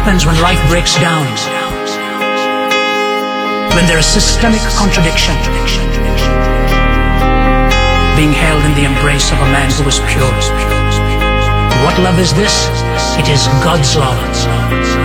happens when life breaks down? When there is systemic contradiction, being held in the embrace of a man who is pure. What love is this? It is God's love.